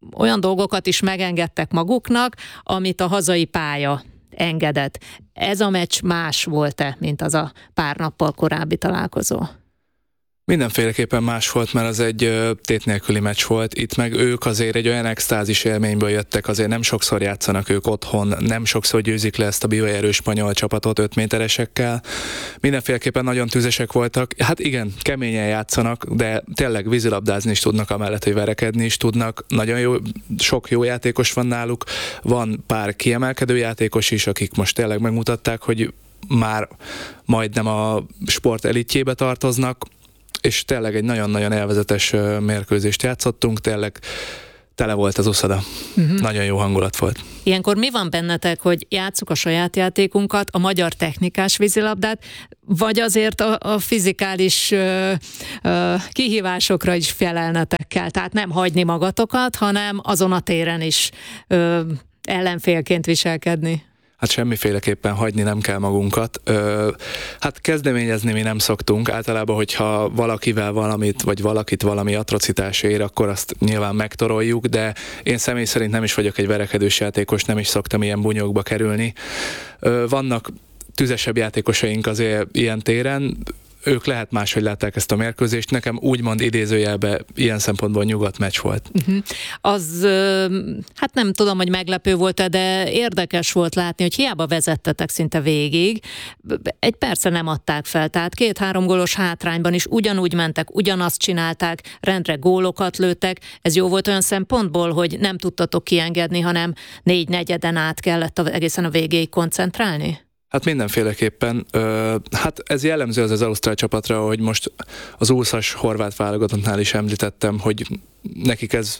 olyan dolgokat is megengedtek maguknak, amit a hazai pálya engedett. Ez a meccs más volt-e, mint az a pár nappal korábbi találkozó? Mindenféleképpen más volt, mert az egy ö, tét nélküli meccs volt. Itt meg ők azért egy olyan extázis élményből jöttek, azért nem sokszor játszanak ők otthon, nem sokszor győzik le ezt a bivajerő spanyol csapatot öt méteresekkel. Mindenféleképpen nagyon tüzesek voltak. Hát igen, keményen játszanak, de tényleg vízilabdázni is tudnak, amellett, hogy verekedni is tudnak. Nagyon jó, sok jó játékos van náluk. Van pár kiemelkedő játékos is, akik most tényleg megmutatták, hogy már majdnem a sport elitjébe tartoznak, és tényleg egy nagyon-nagyon élvezetes mérkőzést játszottunk, tényleg tele volt az uszoda. Uh-huh. Nagyon jó hangulat volt. Ilyenkor mi van bennetek, hogy játsszuk a saját játékunkat, a magyar technikás vízilabdát, vagy azért a, a fizikális ö, ö, kihívásokra is felelnetek kell? Tehát nem hagyni magatokat, hanem azon a téren is ö, ellenfélként viselkedni. Hát semmiféleképpen hagyni nem kell magunkat. Ö, hát kezdeményezni mi nem szoktunk. Általában, hogyha valakivel valamit, vagy valakit valami atrocitás ér, akkor azt nyilván megtoroljuk, de én személy szerint nem is vagyok egy verekedős játékos, nem is szoktam ilyen bunyókba kerülni. Ö, vannak tüzesebb játékosaink azért ilyen téren, ők lehet máshogy látták ezt a mérkőzést. Nekem úgymond idézőjelben ilyen szempontból nyugodt meccs volt. Uh-huh. Az, hát nem tudom, hogy meglepő volt-e, de érdekes volt látni, hogy hiába vezettetek szinte végig, egy perce nem adták fel. Tehát két-három gólos hátrányban is ugyanúgy mentek, ugyanazt csinálták, rendre gólokat lőttek. Ez jó volt olyan szempontból, hogy nem tudtatok kiengedni, hanem négy negyeden át kellett egészen a végéig koncentrálni? Hát mindenféleképpen. Hát ez jellemző az az ausztrál csapatra, hogy most az úszas horvát válogatottnál is említettem, hogy nekik ez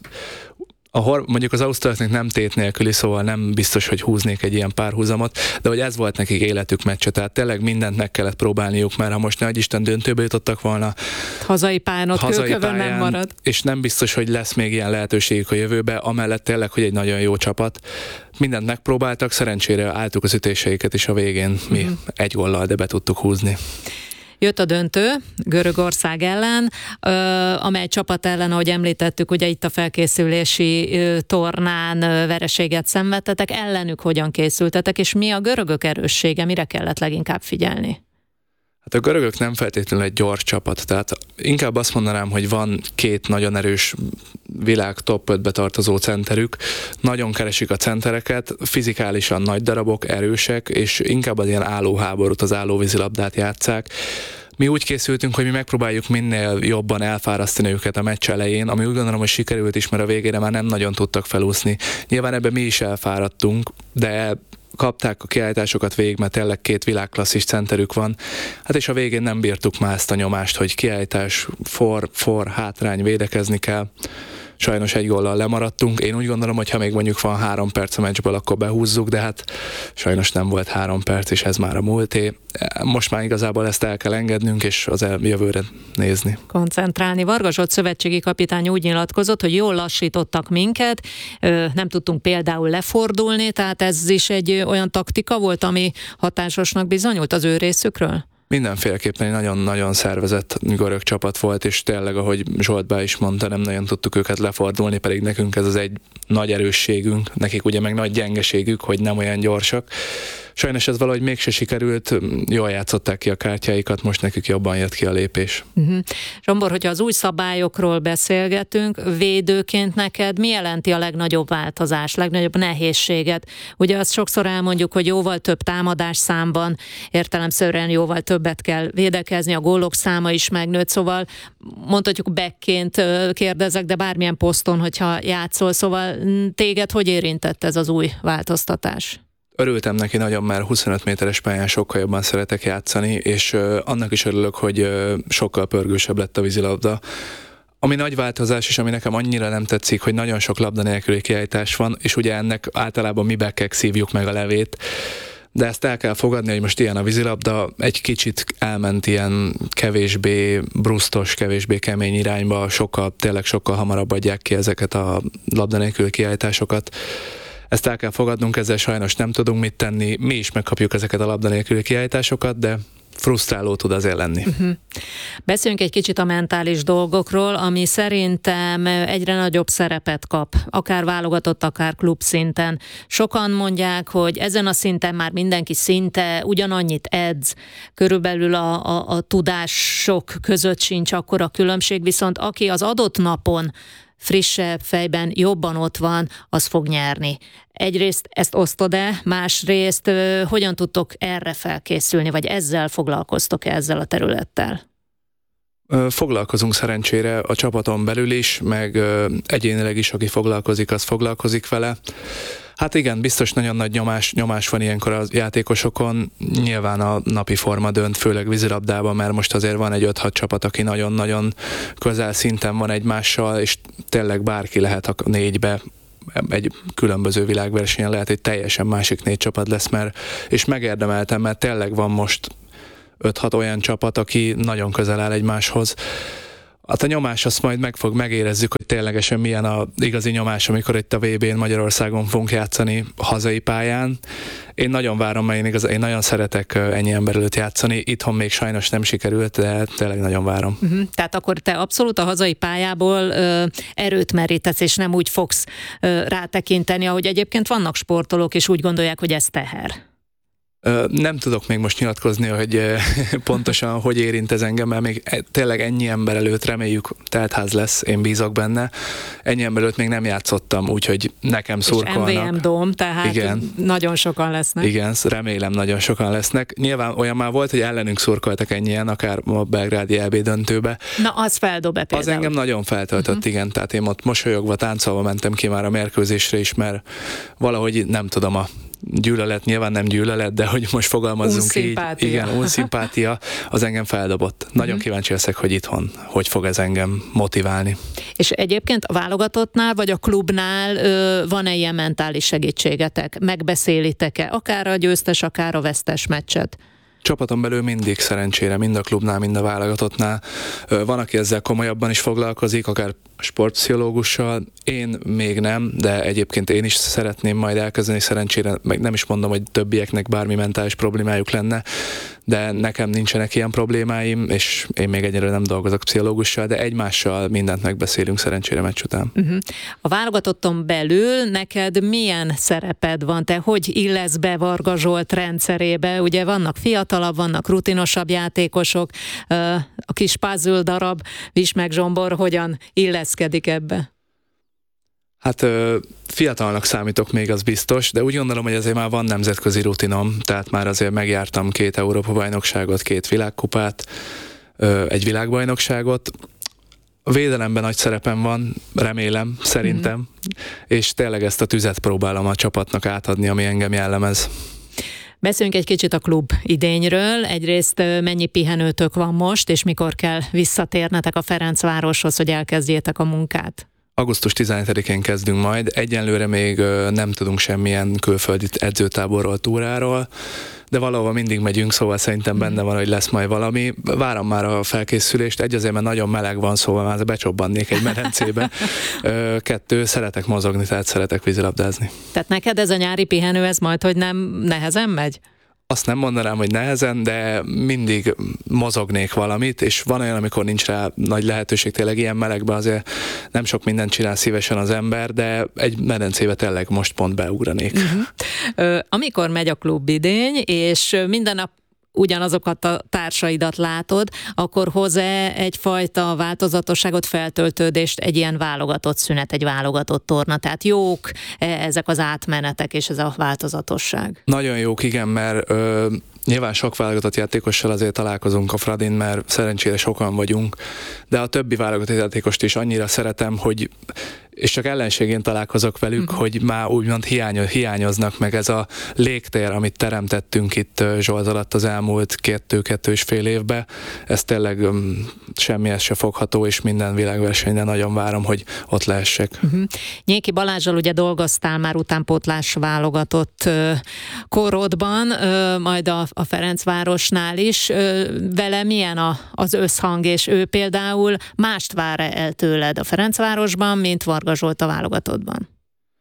a hor, mondjuk az ausztráloknak nem tét nélküli, szóval nem biztos, hogy húznék egy ilyen párhuzamot, de hogy ez volt nekik életük meccse, tehát tényleg mindent meg kellett próbálniuk, mert ha most ne Isten döntőbe jutottak volna, hazai pályán ott kőkövön nem marad. És nem biztos, hogy lesz még ilyen lehetőségük a jövőbe, amellett tényleg, hogy egy nagyon jó csapat. Mindent megpróbáltak, szerencsére álltuk az ütéseiket is a végén, mi mm. egy góllal, de be tudtuk húzni. Jött a döntő Görögország ellen, amely csapat ellen, ahogy említettük, ugye itt a felkészülési tornán vereséget szenvedtetek, ellenük hogyan készültetek, és mi a görögök erőssége, mire kellett leginkább figyelni? Hát a görögök nem feltétlenül egy gyors csapat, tehát inkább azt mondanám, hogy van két nagyon erős világ top ötbe tartozó centerük, nagyon keresik a centereket, fizikálisan nagy darabok, erősek, és inkább az ilyen állóháborút, az állóvízilabdát játsszák. Mi úgy készültünk, hogy mi megpróbáljuk minél jobban elfárasztani őket a meccs elején, ami úgy gondolom, hogy sikerült is, mert a végére már nem nagyon tudtak felúszni. Nyilván ebben mi is elfáradtunk, de kapták a kiállításokat végig, mert tényleg két világklasszis centerük van. Hát és a végén nem bírtuk már ezt a nyomást, hogy kiállítás, for, for, hátrány, védekezni kell. Sajnos egy góllal lemaradtunk. Én úgy gondolom, hogy ha még mondjuk van három perc a meccsből, akkor behúzzuk, de hát sajnos nem volt három perc, és ez már a múlté. Most már igazából ezt el kell engednünk, és az jövőre nézni. Koncentrálni. Varga Zsolt szövetségi kapitány úgy nyilatkozott, hogy jól lassítottak minket, nem tudtunk például lefordulni, tehát ez is egy olyan taktika volt, ami hatásosnak bizonyult az ő részükről? Mindenféleképpen egy nagyon-nagyon szervezett görög csapat volt, és tényleg, ahogy Zsolt bá is mondta, nem nagyon tudtuk őket lefordulni, pedig nekünk ez az egy nagy erősségünk, nekik ugye meg nagy gyengeségük, hogy nem olyan gyorsak. Sajnos ez valahogy mégse sikerült, jól játszották ki a kártyáikat, most nekük jobban jött ki a lépés. Uh-huh. Zsombor, hogyha az új szabályokról beszélgetünk, védőként neked mi jelenti a legnagyobb változás, legnagyobb nehézséget? Ugye azt sokszor elmondjuk, hogy jóval több támadás számban, értelemszerűen jóval többet kell védekezni, a gólok száma is megnőtt, szóval mondhatjuk backként kérdezek, de bármilyen poszton, hogyha játszol, szóval téged hogy érintett ez az új változtatás? Örültem neki nagyon, mert huszonöt méteres pályán sokkal jobban szeretek játszani, és uh, annak is örülök, hogy uh, sokkal pörgősebb lett a vízilabda. Ami nagy változás, és ami nekem annyira nem tetszik, hogy nagyon sok labda nélküli kiállítás van, és ugye ennek általában mi backek szívjuk meg a levét, de ezt el kell fogadni, hogy most ilyen a vízilabda, egy kicsit elment ilyen kevésbé brusztos, kevésbé kemény irányba, sokkal, tényleg sokkal hamarabb adják ki ezeket a labda nélküli kiállításokat. Ezt el kell fogadnunk, ezzel sajnos nem tudunk mit tenni, mi is megkapjuk ezeket a labda nélküli kiállításokat, de frusztráló tud azért lenni. Uh-huh. Beszéljünk egy kicsit a mentális dolgokról, ami szerintem egyre nagyobb szerepet kap, akár válogatott, akár klub szinten. Sokan mondják, hogy ezen a szinten már mindenki szinte ugyanannyit edz, körülbelül a, a, a tudások között sincs akkora különbség, viszont aki az adott napon frissebb fejben jobban ott van, az fog nyerni. Egyrészt ezt osztod-e, másrészt hogyan tudtok erre felkészülni, vagy ezzel foglalkoztok-e ezzel a területtel? Foglalkozunk szerencsére a csapaton belül is, meg egyénileg is, aki foglalkozik, az foglalkozik vele. Hát igen, biztos nagyon nagy nyomás, nyomás van ilyenkor a játékosokon. Nyilván a napi forma dönt, főleg vízilabdában, mert most azért van egy öt-hat csapat, aki nagyon-nagyon közel szinten van egymással, és tényleg bárki lehet a négybe, egy különböző világversenyen lehet, egy teljesen másik négy csapat lesz, mert, és megérdemeltem, mert tényleg van most öt-hat olyan csapat, aki nagyon közel áll egymáshoz. Hát a nyomás azt majd meg fog, megérezzük, hogy ténylegesen milyen az igazi nyomás, amikor itt a vé bén Magyarországon fogunk játszani hazai pályán. Én nagyon várom, mert én, igaz, én nagyon szeretek ennyi ember előtt játszani. Itthon még sajnos nem sikerült, de tényleg nagyon várom. Uh-huh. Tehát akkor te abszolút a hazai pályából ö, erőt merítesz, és nem úgy fogsz ö, rátekinteni, ahogy egyébként vannak sportolók, és úgy gondolják, hogy ez teher. Nem tudok még most nyilatkozni, hogy pontosan hogy érint ez engem, mert még tényleg ennyi ember előtt reméljük teltház lesz, én bízok benne. Ennyi ember előtt még nem játszottam, úgyhogy nekem szurkolnak. És em vé em Dóm, tehát igen, nagyon sokan lesznek. Igen, remélem nagyon sokan lesznek. Nyilván olyan már volt, hogy ellenünk szurkoltak ennyien, akár a belgrádi é bé döntőbe. Na, az feldob-e például? Az engem nagyon feltöltött, uh-huh. igen, tehát én ott mosolyogva, táncolva mentem ki már a mérkőzésre is, mert valahogy nem tudom, a gyűlölet, nyilván nem gyűlölet, de hogy most fogalmazzunk így. Igen, unszimpátia, az engem feldobott. Nagyon uh-huh. kíváncsi leszek, hogy itthon hogy fog ez engem motiválni. És egyébként a válogatottnál, vagy a klubnál ö, van-e ilyen mentális segítségetek? Megbeszélitek-e? Akár a győztes, akár a vesztes meccset? Csapaton belül mindig szerencsére, mind a klubnál, mind a válogatottnál. Van, aki ezzel komolyabban is foglalkozik, akár sportpszichológussal. Én még nem, de egyébként én is szeretném majd elkezdeni, szerencsére, meg nem is mondom, hogy többieknek bármi mentális problémájuk lenne, de nekem nincsenek ilyen problémáim, és én még egyelőre nem dolgozok pszichológussal, de egymással mindent megbeszélünk szerencsére meccs után. Uh-huh. A válogatotton belül neked milyen szereped van? Te hogy illesz be Varga Zsolt rendszerébe? Ugye vannak fiatalabb, vannak rutinosabb játékosok, a kis puzzle darab, Vismek Zsombor hogyan illeszkedik ebbe? Hát fiatalnak számítok még, az biztos, de úgy gondolom, hogy azért már van nemzetközi rutinom, tehát már azért megjártam két Európa-bajnokságot, két világkupát, egy világbajnokságot. A védelemben nagy szerepem van, remélem, szerintem, mm. és tényleg ezt a tüzet próbálom a csapatnak átadni, ami engem jellemez. Beszéljünk egy kicsit a klub idényről. Egyrészt mennyi pihenőtök van most, és mikor kell visszatérnetek a Ferencvároshoz, hogy elkezdjétek a munkát? augusztus tizenhetedikén kezdünk majd. Egyenlőre még nem tudunk semmilyen külföldi edzőtáborról, túráról, de valahol mindig megyünk, szóval szerintem benne van, hogy lesz majd valami. Várom már a felkészülést, egy azért, mert nagyon meleg van, szóval már becsobbannék egy medencébe. Kettő, szeretek mozogni, tehát szeretek vízilabdázni. Tehát neked ez a nyári pihenő, ez majd, hogy nem nehezen megy? Azt nem mondanám, hogy nehezen, de mindig mozognék valamit, és van olyan, amikor nincs rá nagy lehetőség, tényleg ilyen melegben azért nem sok mindent csinál szívesen az ember, de egy medencébe tényleg most pont beugranék. Uh-huh. Amikor megy a klub idény, és minden nap ugyanazokat a társaidat látod, akkor hoz-e egyfajta változatosságot, feltöltődést egy ilyen válogatott szünet, egy válogatott torna? Tehát jók ezek az átmenetek és ez a változatosság? Nagyon jók, igen, mert ö, nyilván sok válogatott játékossal azért találkozunk a Fradin, mert szerencsére sokan vagyunk, de a többi válogatott játékost is annyira szeretem, hogy és csak ellenségén találkozok velük, uh-huh. hogy már úgymond hiányoz, hiányoznak meg ez a légtér, amit teremtettünk itt Zsolt alatt az elmúlt kettő-kettő és fél évben. Ez tényleg um, semmihez se fogható, és minden világversenyen nagyon várom, hogy ott lehessek. Uh-huh. Nyéki Balázsral ugye dolgoztál már utánpótlás válogatott uh, korodban, uh, majd a, a Ferencvárosnál is. Uh, vele milyen a, az összhang, és ő például mást vár el tőled a Ferencvárosban, mint Varga Zsolt a válogatottban?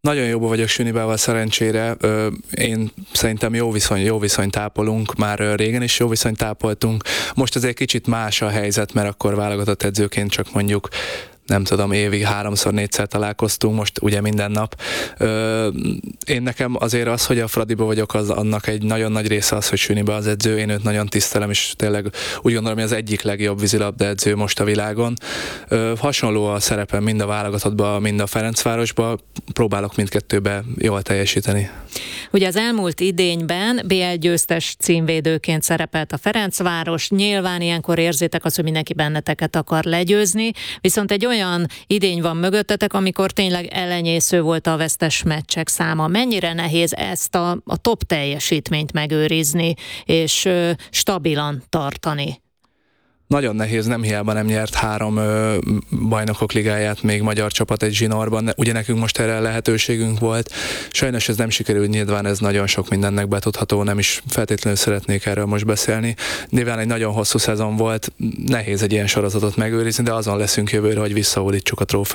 Nagyon jóban vagyok Sünibával szerencsére. Én szerintem jó viszony, jó viszonyt tápolunk, már régen is jó viszonyt tápoltunk. Most azért kicsit más a helyzet, mert akkor válogatott edzőként csak mondjuk nem tudom, évig háromszor, négyszer találkoztunk, most ugye minden nap. Ö, én nekem azért az, hogy a Fradiba vagyok, az annak egy nagyon nagy része az, hogy Sünibe az edző, én őt nagyon tisztelem, és tényleg úgy gondolom, hogy az egyik legjobb vízilabda edző most a világon. Ö, hasonló a szerepem mind a válogatottban, mind a Ferencvárosban, próbálok mindkettőbe jól teljesíteni. Ugye az elmúlt idényben bé el győztes címvédőként szerepelt a Ferencváros, nyilván ilyenkor érzitek azt, hogy mindenki benneteket akar legyőzni, viszont egy olyan idény van mögöttetek, amikor tényleg ellenyésző volt a vesztes meccsek száma. Mennyire nehéz ezt a, a top teljesítményt megőrizni, és ö, stabilan tartani? Nagyon nehéz, nem hiába nem nyert három ö, bajnokok ligáját még magyar csapat egy zsinórban. Ugye nekünk most erre lehetőségünk volt. Sajnos ez nem sikerült, nyilván ez nagyon sok mindennek betudható, nem is feltétlenül szeretnék erről most beszélni. Nyilván egy nagyon hosszú szezon volt, nehéz egy ilyen sorozatot megőrizni, de azon leszünk jövőre, hogy visszahódítsuk a trófeát.